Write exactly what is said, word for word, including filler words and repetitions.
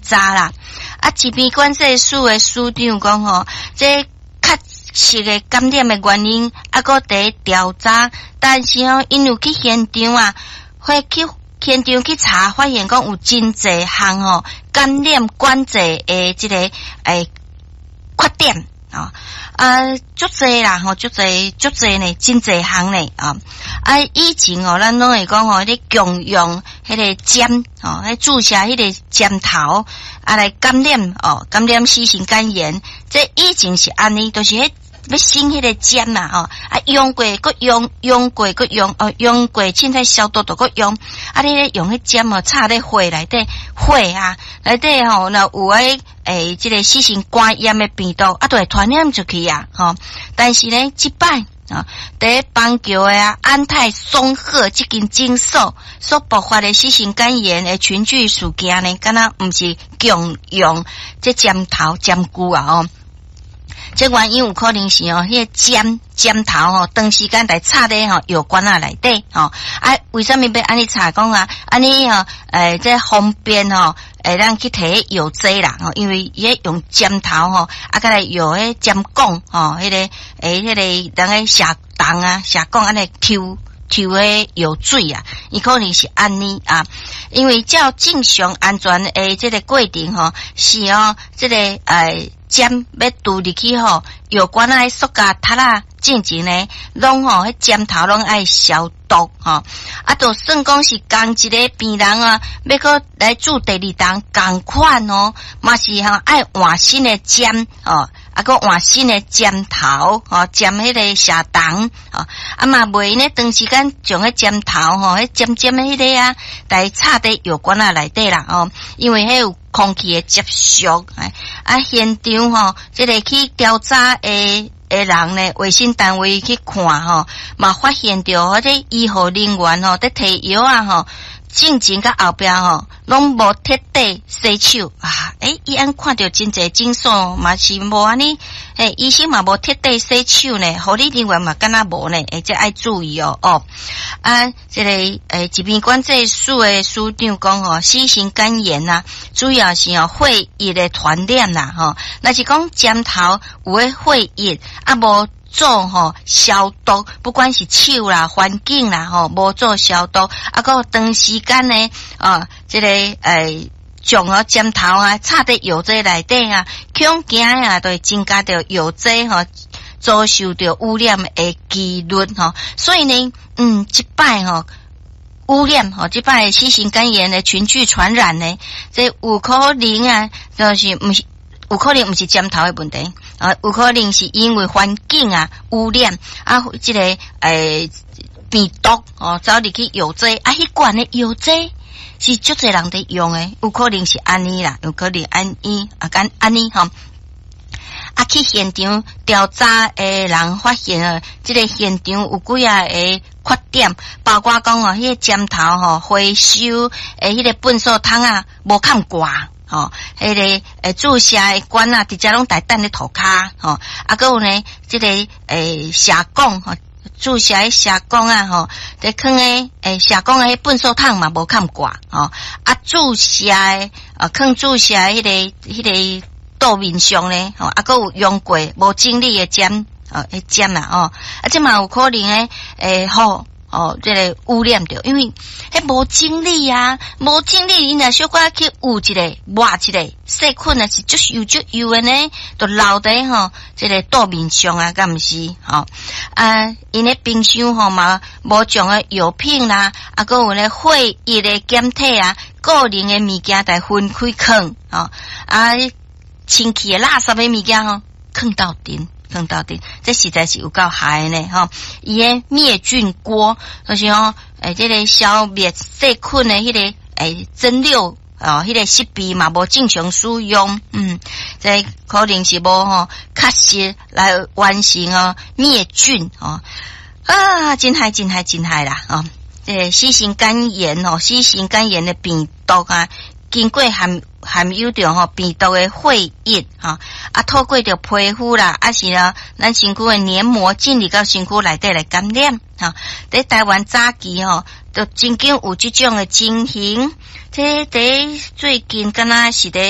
查啦。啊，疾病管制署的署长讲吼，这确实的感染的原因啊，搁在调查，但是吼，因为去现场啊，会去现场去查，发现讲有真侪项吼感染管制的这个诶缺点。啊、哦，啊，足侪啦，吼，足侪足侪呢，真侪项呢，啊，啊，以前哦，咱拢会讲吼，咧共用迄个针，哦，咧注射迄个针头，啊，来感染哦，感染新型肝炎，这以前是安尼，都、就是迄要生迄个针嘛，哦，啊，用过搁用，用过搁用，哦，用过凊彩消毒都搁用，啊，你咧用迄针哦，插咧火内底，火啊，内底吼，若有迄诶，即、这个新型肝炎的病毒啊，都会传染出去啊，吼、哦。但是呢，即摆啊，伫邦桥的啊安泰松鹤即间诊所所爆发的新型肝炎的群聚事件呢，敢若毋是共用这针头针具啊，哦。这原因有可能是哦，迄、那个针针头吼，长时间来插咧吼药罐啊内底吼，啊，为什么要安尼插讲啊？安尼吼，诶，这方便吼，诶，咱去摕药剂啦吼，因为伊用针头吼，啊，甲来药迄针管吼，迄、那个诶，迄、那个咱个射洞啊，射管安尼抽抽诶药水啊，伊可能是安尼啊，因为照正常安全诶，这个过程吼，是哦，这个诶。针要拄入去吼，药管啊，塑胶塔啊，进前呢，拢吼，迄针头拢爱消毒吼。啊，就算讲是同一个病人啊，要搁来注第二档同款哦，嘛是吼爱换新的针哦，啊，搁换新的针头哦，针迄个射洞哦，啊嘛袂呢，长时间将迄针头吼，迄尖尖的迄个啊，来插伫药管啊内底啦哦，因为迄有空气的接触，啊，现场吼，即、这个去调查诶诶人呢，卫生单位去看吼，嘛发现着迄个医护人员吼，伫摕药啊吼，进前甲后壁吼，拢无彻底洗手啊！诶，伊安看到真侪诊所嘛是无安尼，诶，医生嘛无彻底洗手呢，护理人员嘛敢若无呢，诶，这爱注意哦哦。啊，这个诶，疾病管制署的署长讲吼，新型肝炎呐、啊，主要是哦血液的传染啦吼，那是讲针头有诶血液啊无做吼消毒，不管是手啦、环境啦吼，无做消毒，啊个长时间呢，啊，这个诶。将哦针头啊插伫药剂内底啊，恐惊啊，都会增加着药剂吼遭受着污染的几率吼，所以呢，嗯，即摆吼污染吼，即摆新型肝炎的群聚传染呢，这有可能啊，就是毋是有可能毋是针头的问题啊，有可能是因为环境啊污染啊，即、这个诶病毒哦走入去药剂啊，迄罐的药剂。是足侪人伫用诶，有可能是安尼啦，有可能安尼啊，干安尼吼。啊，去现场调查诶人发现啊，即、这个现场有几啊个缺点，包括讲哦，迄、那个针头吼回收诶，迄个粪扫桶啊无看挂。吼，迄、那个诶注射诶管啊，直接拢在等咧涂骹吼，啊，搁有呢，即、这个诶射管吼。注射诶射管啊吼，在放诶诶射管诶粪扫桶嘛无看挂吼，啊注射诶啊放注射迄、那个迄、那个桌面上咧吼，啊搁有用过无整理诶针哦，迄针啦哦，啊即嘛有可能诶诶吼哦，这个污染着，因为迄无整理啊，无整理，伊若小可去捂一个、抹一个细菌啊，是足油足油诶呢，都留伫吼，这个桌面上啊，敢毋是吼？啊，因咧冰箱吼嘛，无将诶药品啦，啊，搁有咧血液诶检体啊，个人诶物件来分开放吼，啊，清气诶垃圾诶物件吼，放到顶。放到顶，这实在是有够害呢吼！伊诶灭菌锅，就是讲诶，这个消灭细菌的迄、那个诶蒸馏哦，迄、那个设备嘛无正常使用，嗯，这可能是无吼，确实来完成哦灭菌哦啊，真害真害真害啦哦！这个新型肝炎哦，新型肝炎的病毒啊。经过含含有着吼病毒的血液哈，啊透过着皮肤啦，啊是啦，咱身躯的黏膜进入到身躯内底来感染哈。在台湾早期吼，就真经有这种的情形。这在最近敢若是在